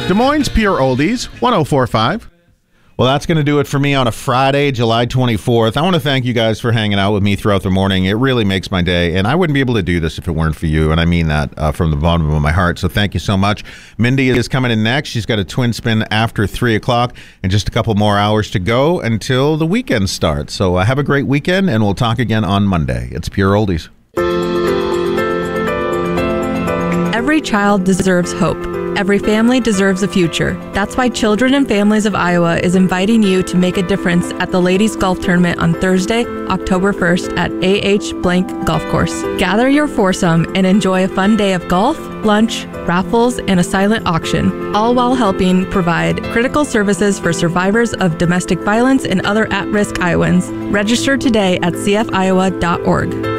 Des Moines Pure Oldies, 104.5. Well, that's going to do it for me on a Friday, July 24th. I want to thank you guys for hanging out with me throughout the morning. It really makes my day, and I wouldn't be able to do this if it weren't for you, and I mean that from the bottom of my heart, so thank you so much. Mindy is coming in next. She's got a twin spin after 3 o'clock, and just a couple more hours to go until the weekend starts. So have a great weekend, and we'll talk again on Monday. It's Pure Oldies. Every child deserves hope. Every family deserves a future. That's why Children and Families of Iowa is inviting you to make a difference at the Ladies Golf Tournament on Thursday, October 1st at A.H. Blank Golf Course. Gather your foursome and enjoy a fun day of golf, lunch, raffles, and a silent auction, all while helping provide critical services for survivors of domestic violence and other at-risk Iowans. Register today at cfiowa.org.